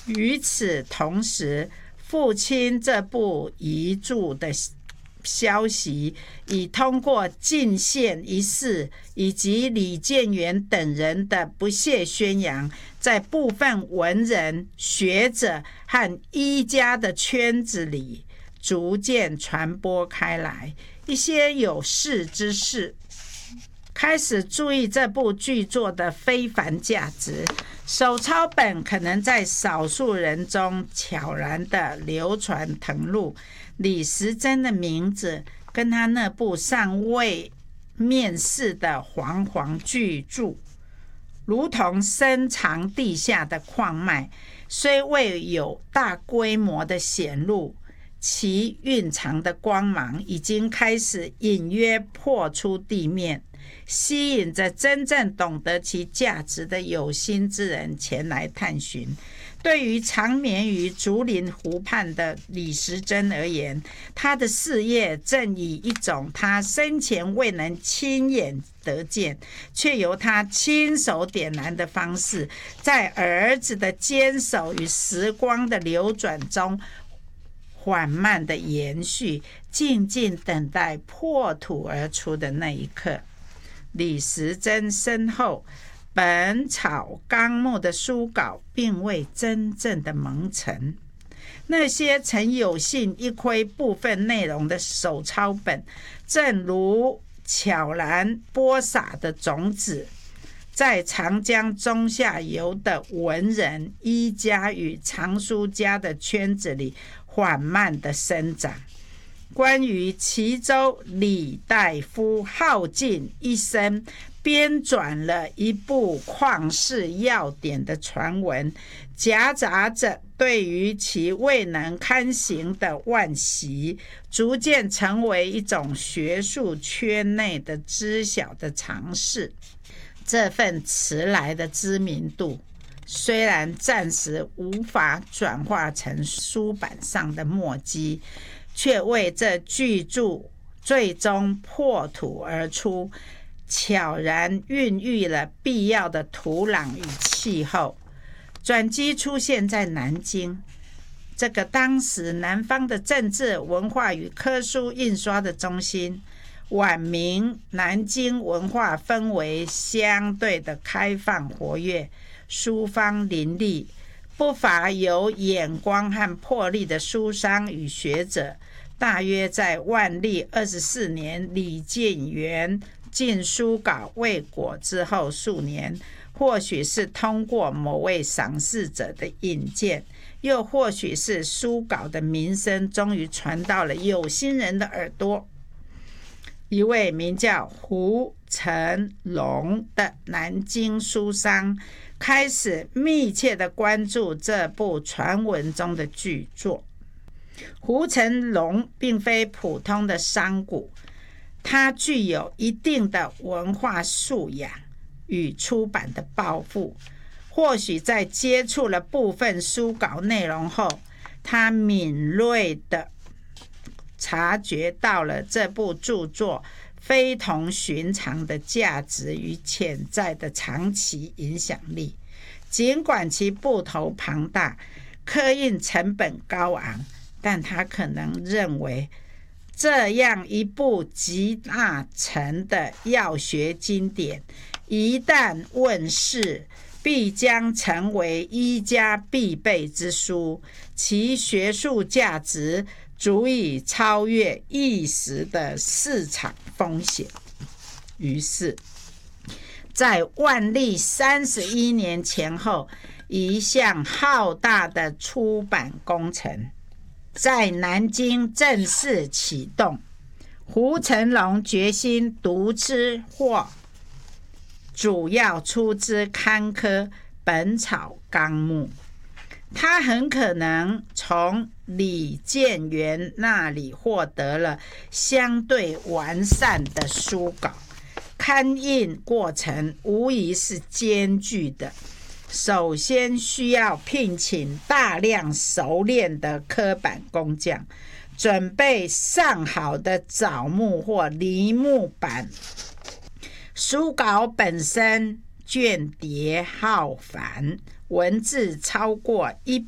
与此同时，父亲这部遗著的消息已通过进献一事以及李建元等人的不懈宣扬，在部分文人、学者和医家的圈子里逐渐传播开来。一些有识之士开始注意这部巨作的非凡价值，手抄本可能在少数人中悄然地流传腾入，李时珍的名字跟他那部尚未面世的煌煌巨著，如同深藏地下的矿脉，虽未有大规模的显露，其蕴藏的光芒已经开始隐约破出地面，吸引着真正懂得其价值的有心之人前来探寻。对于长眠于竹林湖畔的李时珍而言，他的事业正以一种他生前未能亲眼得见，却由他亲手点燃的方式，在儿子的坚守与时光的流转中缓慢的延续，静静等待破土而出的那一刻。李时珍身后本草纲目的书稿并未真正的蒙尘，那些曾有幸一窥部分内容的手抄本，正如悄然播撒的种子，在长江中下游的文人、医家与藏书家的圈子里缓慢的生长。关于齐州李大夫耗尽一生编纂了一部旷世要典的传闻，夹杂着对于其未能刊行的惋惜，逐渐成为一种学术圈内的知晓的常识。这份迟来的知名度虽然暂时无法转化成书版上的墨迹，却为这巨著最终破土而出悄然孕育了必要的土壤与气候。转机出现在南京，这个当时南方的政治、文化与科书印刷的中心。晚明南京文化氛围相对的开放活跃，书坊林立，不乏有眼光和魄力的书商与学者。大约在万历24年李建元进书稿未果之后数年，或许是通过某位赏识者的引荐，又或许是书稿的名声终于传到了有心人的耳朵。一位名叫胡成龙的南京书商开始密切地关注这部传闻中的巨作。胡成龙并非普通的商贾，他具有一定的文化素养与出版的抱负。或许在接触了部分书稿内容后，他敏锐地察觉到了这部著作非同寻常的价值与潜在的长期影响力。尽管其部头庞大，刻印成本高昂，但他可能认为这样一部集大成的药学经典一旦问世，必将成为医家必备之书，其学术价值足以超越一时的市场风险。于是在万历31年前后，一项浩大的出版工程在南京正式启动。胡成龙决心独资或主要出资刊刻《本草纲目》，他很可能从李建元那里获得了相对完善的书稿，刊印过程无疑是艰巨的。首先需要聘请大量熟练的刻版工匠，准备上好的枣木或梨木板。书稿本身卷叠浩繁，文字超过